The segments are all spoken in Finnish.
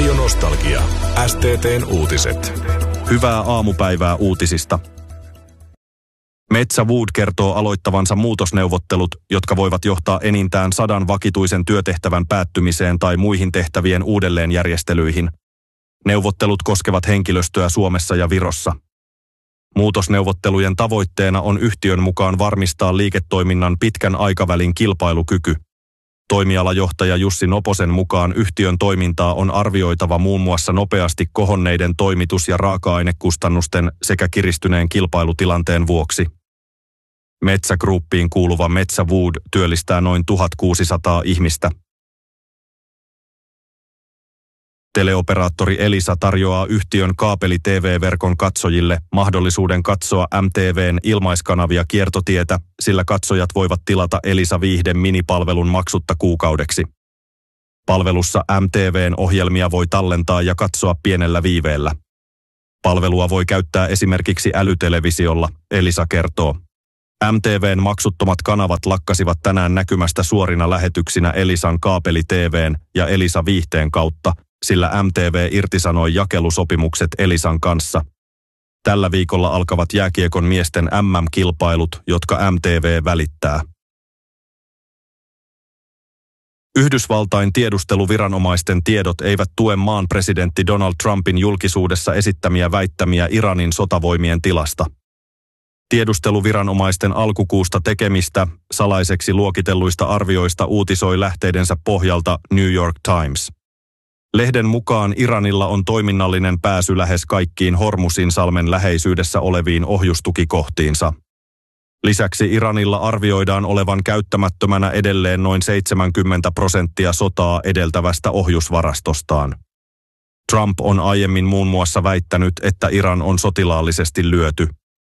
Radio Nostalgia. STT:n uutiset. Hyvää aamupäivää uutisista. Metsä Wood kertoo aloittavansa muutosneuvottelut, jotka voivat johtaa enintään 100 vakituisen työtehtävän päättymiseen tai muihin tehtävien uudelleenjärjestelyihin. Neuvottelut koskevat henkilöstöä Suomessa ja Virossa. Muutosneuvottelujen tavoitteena on yhtiön mukaan varmistaa liiketoiminnan pitkän aikavälin kilpailukyky. Toimialajohtaja Jussi Noposen mukaan yhtiön toimintaa on arvioitava muun muassa nopeasti kohonneiden toimitus- ja raaka-ainekustannusten sekä kiristyneen kilpailutilanteen vuoksi. Metsä Groupiin kuuluva Metsä Wood työllistää noin 1600 ihmistä. Teleoperaattori Elisa tarjoaa yhtiön kaapeli-TV-verkon katsojille mahdollisuuden katsoa MTV:n ilmaiskanavia kiertotietä, sillä katsojat voivat tilata Elisa Viihden minipalvelun maksutta kuukaudeksi. Palvelussa MTV:n ohjelmia voi tallentaa ja katsoa pienellä viiveellä. Palvelua voi käyttää esimerkiksi älytelevisiolla, Elisa kertoo. MTV:n maksuttomat kanavat lakkasivat tänään näkymästä suorina lähetyksinä Elisan kaapeli-TV:n ja Elisa Viihteen kautta, sillä MTV irtisanoi jakelusopimukset Elisan kanssa. Tällä viikolla alkavat jääkiekon miesten MM-kilpailut, jotka MTV välittää. Yhdysvaltain tiedusteluviranomaisten tiedot eivät tue maan presidentti Donald Trumpin julkisuudessa esittämiä väittämiä Iranin sotavoimien tilasta. Tiedusteluviranomaisten alkukuusta tekemistä salaiseksi luokitelluista arvioista uutisoi lähteidensä pohjalta New York Times. Lehden mukaan Iranilla on toiminnallinen pääsy lähes kaikkiin Hormuzinsalmen läheisyydessä oleviin ohjustukikohtiinsa. Lisäksi Iranilla arvioidaan olevan käyttämättömänä edelleen noin 70% sotaa edeltävästä ohjusvarastostaan. Trump on aiemmin muun muassa väittänyt, että Iran on sotilaallisesti lyöty.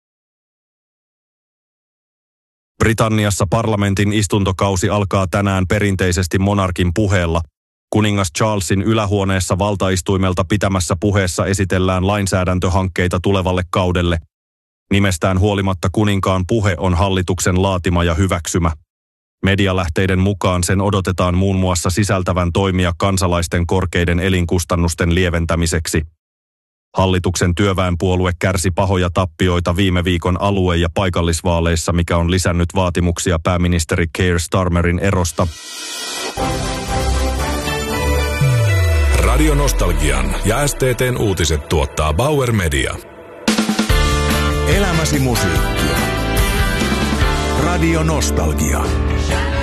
Britanniassa parlamentin istuntokausi alkaa tänään perinteisesti monarkin puheella. Kuningas Charlesin ylähuoneessa valtaistuimelta pitämässä puheessa esitellään lainsäädäntöhankkeita tulevalle kaudelle. Nimestään huolimatta kuninkaan puhe on hallituksen laatima ja hyväksymä. Medialähteiden mukaan sen odotetaan muun muassa sisältävän toimia kansalaisten korkeiden elinkustannusten lieventämiseksi. Hallituksen työväenpuolue kärsi pahoja tappioita viime viikon alue- ja paikallisvaaleissa, mikä on lisännyt vaatimuksia pääministeri Keir Starmerin erosta. Radio Nostalgian ja STT:n uutiset tuottaa Bauer Media. Elämäsi musiikkia. Radio Nostalgia.